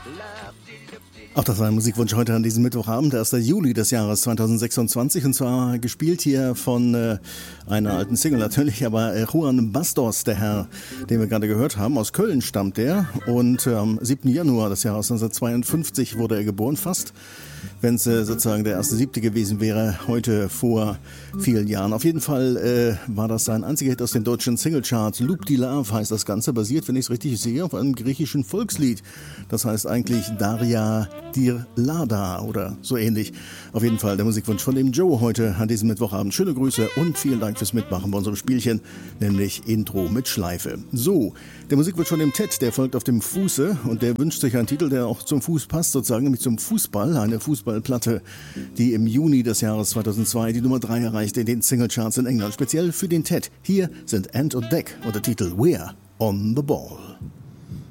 Auch das war ein Musikwunsch heute an diesem Mittwochabend, 1. Juli des Jahres 2026, und zwar gespielt hier von einer alten Single natürlich, aber Juan Bastos, der Herr, den wir gerade gehört haben. Aus Köln stammt der, und am 7. Januar des Jahres 1952 wurde er geboren, fast, wenn es sozusagen der 1.7. gewesen wäre, heute vor vielen Jahren. Auf jeden Fall war das sein einziger Hit aus den deutschen Singlecharts. Loop de Love heißt das Ganze, basiert, wenn ich es richtig sehe, auf einem griechischen Volkslied. Das heißt eigentlich Daria dir Lada oder so ähnlich. Auf jeden Fall der Musikwunsch von dem Joe heute an diesem Mittwochabend. Schöne Grüße und vielen Dank fürs Mitmachen bei unserem Spielchen, nämlich Intro mit Schleife. So, der Musikwunsch von dem Ted, der folgt auf dem Fuße, und der wünscht sich einen Titel, der auch zum Fuß passt, sozusagen, nämlich zum Fußball. Eine Fußballplatte, die im Juni des Jahres 2002 die Nummer 3 erreichte in den Singlecharts in England. Speziell für den Ted. Hier sind Ant und Deck und der Titel We're on the Ball.